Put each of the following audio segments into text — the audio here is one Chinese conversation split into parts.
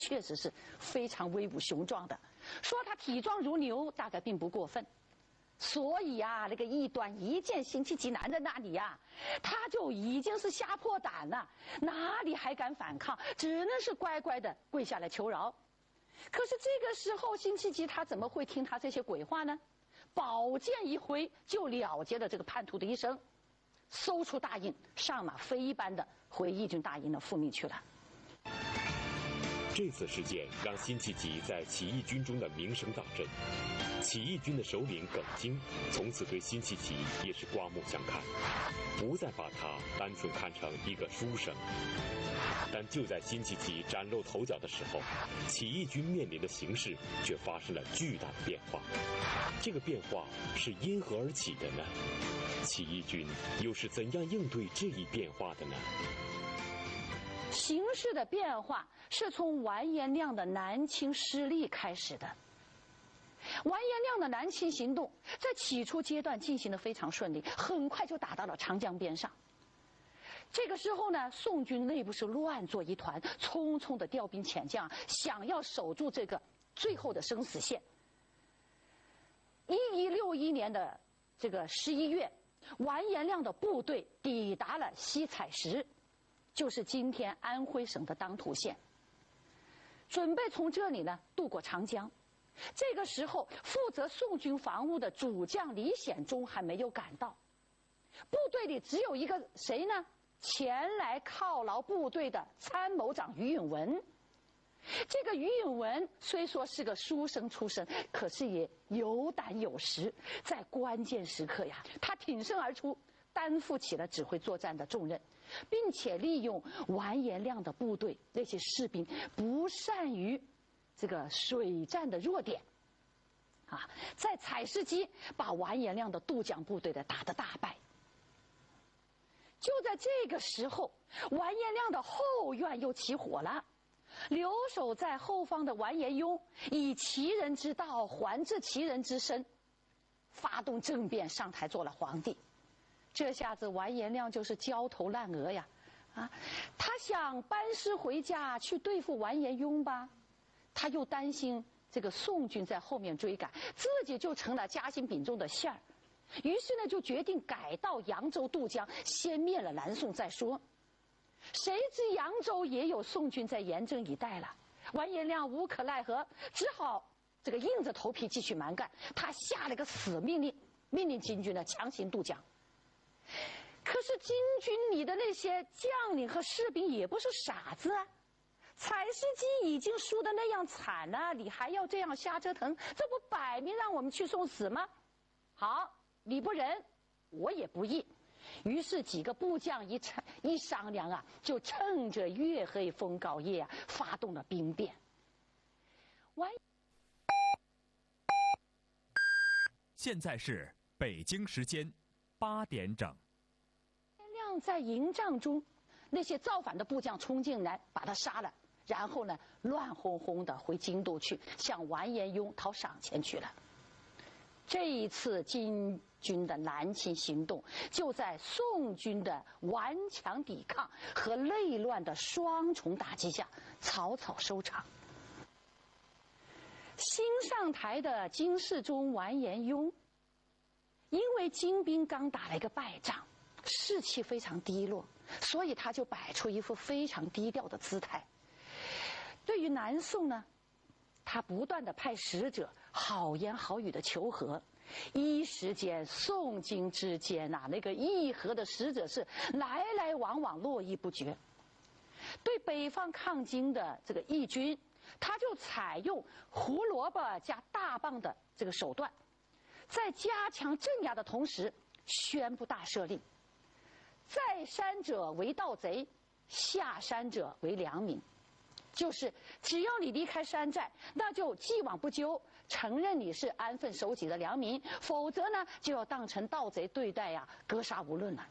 确实是非常威武雄壮的。说他体壮如牛，大概并不过分。所以啊，那个异端一见辛弃疾难在那里呀，他就已经是吓破胆了，哪里还敢反抗？只能是乖乖的跪下来求饶。可是这个时候，辛弃疾他怎么会听他这些鬼话呢？宝剑一挥，就了结了这个叛徒的一生，搜出大印，上马飞一般的回义军大营的复命去了。 这次事件让辛弃疾在起义军中的名声大振，起义军的首领耿京从此对辛弃疾也是刮目相看，不再把他单纯看成一个书生。但就在辛弃疾崭露头角的时候，起义军面临的形势却发生了巨大的变化。这个变化是因何而起的呢？起义军又是怎样应对这一变化的呢？ 形势的变化是从完颜亮的南侵失利开始的。完颜亮的南侵行动在起初阶段进行得非常顺利，很快就打到了长江边上。这个时候呢，宋军内部是乱作一团，匆匆的调兵遣将，想要守住这个最后的生死线。1161年的这个11月，完颜亮的部队抵达了西采石，就是今天安徽省的当涂县，准备从这里呢渡过长江。这个时候，负责宋军防务的主将李显忠还没有赶到，部队里只有一个谁呢？前来犒劳部队的参谋长于允文。这个于允文虽说是个书生出身，可是也有胆有识，在关键时刻呀，他挺身而出，担负起了指挥作战的重任，并且利用完颜亮的部队那些士兵不善于这个水战的弱点，在采石矶把完颜亮的渡江部队的打得大败。就在这个时候，完颜亮的后院又起火了。留守在后方的完颜雍以其人之道还治其人之身，发动政变上台做了皇帝。这下子完颜亮就是焦头烂额呀！他想班师回家去对付完颜雍吧，他又担心这个宋军在后面追赶，自己就成了夹心饼中的馅儿。于是呢，就决定改到扬州渡江，先灭了南宋再说。谁知扬州也有宋军在严阵以待了，完颜亮无可奈何，只好这个硬着头皮继续蛮干。他下了个死命令，命令金军呢强行渡江。可是金军里的那些将领和士兵也不是傻子啊，采石矶已经输得那样惨了，你还要这样瞎折腾，这不摆明让我们去送死吗？好，你不仁，我也不义。于是几个部将一商量啊，就趁着月黑风高夜发动了兵变。 现在是北京时间8点整。 完颜亮在营帐中，那些造反的部将冲进来把他杀了，然后呢，乱哄哄的回京都去向完颜雍讨赏钱去了。这一次金军的南侵行动，就在宋军的顽强抵抗和内乱的双重打击下草草收场。新上台的金世宗完颜雍，因为金兵刚打了一个败仗，士气非常低落，所以他就摆出一副非常低调的姿态。对于南宋呢，他不断地派使者好言好语的求和，一时间宋金之间那个议和的使者是来来往往络绎不绝。对北方抗金的这个义军，他就采用胡萝卜加大棒的这个手段，在加强镇压的同时宣布大赦令，在山者为盗贼，下山者为良民。就是只要你离开山寨，那就既往不咎，承认你是安分守己的良民，否则呢就要当成盗贼对待格杀无论了。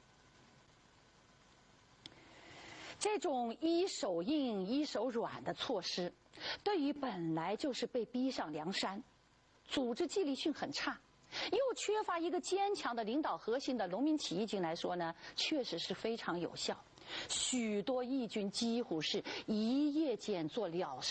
这种一手硬一手软的措施，对于本来就是被逼上梁山，组织纪律性很差，又缺乏一个坚强的领导核心的农民起义军来说呢，确实是非常有效。许多义军几乎是一夜间做了